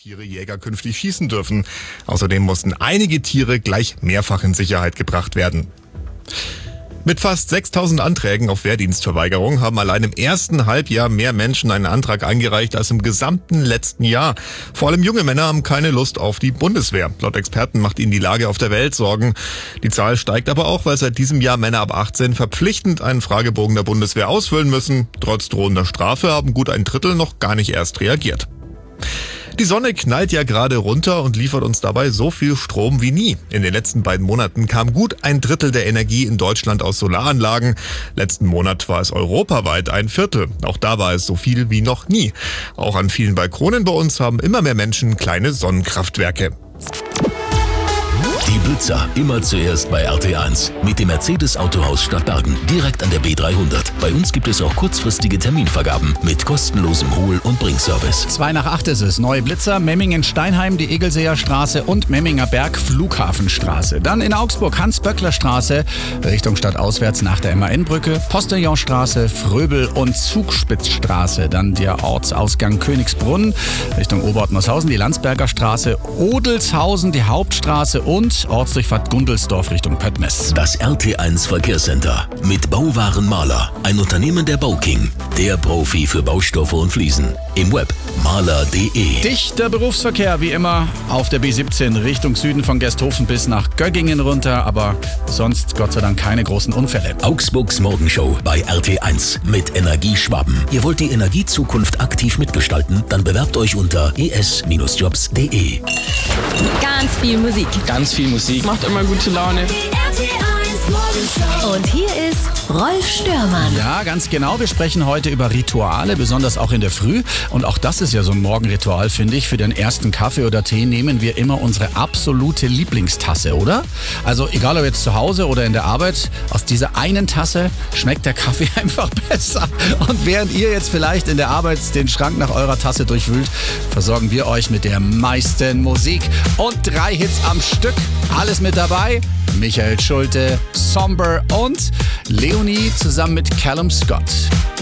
Tiere Jäger künftig schießen dürfen. Außerdem mussten einige Tiere gleich mehrfach in Sicherheit gebracht werden. Mit fast 6.000 Anträgen auf Wehrdienstverweigerung haben allein im ersten Halbjahr mehr Menschen einen Antrag eingereicht als im gesamten letzten Jahr. Vor allem junge Männer haben keine Lust auf die Bundeswehr. Laut Experten macht ihnen die Lage auf der Welt Sorgen. Die Zahl steigt aber auch, weil seit diesem Jahr Männer ab 18 verpflichtend einen Fragebogen der Bundeswehr ausfüllen müssen. Trotz drohender Strafe haben gut ein Drittel noch gar nicht erst reagiert. Die Sonne knallt ja gerade runter und liefert uns dabei so viel Strom wie nie. In den letzten beiden Monaten kam gut ein Drittel der Energie in Deutschland aus Solaranlagen. Letzten Monat war es europaweit ein Viertel. Auch da war es so viel wie noch nie. Auch an vielen Balkonen bei uns haben immer mehr Menschen kleine Sonnenkraftwerke. Die Blitzer immer zuerst bei RT1 mit dem Mercedes Autohaus Stadtbergen direkt an der B300. Bei uns gibt es auch kurzfristige Terminvergaben mit kostenlosem Hol- und Bringservice. 7:55 ist es. Neue Blitzer, Memmingen-Steinheim, die Egelseer Straße und Memminger Berg Flughafenstraße. Dann in Augsburg Hans-Böckler-Straße, Richtung Stadtauswärts nach der MAN-Brücke, Postillonstraße, Fröbel und Zugspitzstraße. Dann der Ortsausgang Königsbrunn, Richtung Oberort-Norshausen, die Landsberger Straße, Odelshausen, die Hauptstraße und Ortsdurchfahrt Gundelsdorf Richtung Pöttmes. Das RT1 Verkehrscenter mit Bauwaren Mahler, ein Unternehmen der Bauking, der Profi für Baustoffe und Fliesen. Im Web mahler.de. Dichter Berufsverkehr wie immer auf der B17 Richtung Süden von Gersthofen bis nach Göggingen runter, aber sonst Gott sei Dank keine großen Unfälle. Augsburgs Morgenshow bei RT1 mit Energie Schwaben. Ihr wollt die Energiezukunft aktiv mitgestalten? Dann bewerbt euch unter es-jobs.de. Ganz viel Musik. Ganz viel Musik. Macht immer gute Laune. Und hier ist Rolf Störmann. Ja, ganz genau. Wir sprechen heute über Rituale, besonders auch in der Früh. Und auch das ist ja so ein Morgenritual, finde ich. Für den ersten Kaffee oder Tee nehmen wir immer unsere absolute Lieblingstasse, oder? Also egal ob jetzt zu Hause oder in der Arbeit, aus dieser einen Tasse schmeckt der Kaffee einfach besser. Und während ihr jetzt vielleicht in der Arbeit den Schrank nach eurer Tasse durchwühlt, versorgen wir euch mit der meisten Musik. Und 3 Hits am Stück. Alles mit dabei. Michael Schulte, Somber und Leonie zusammen mit Callum Scott.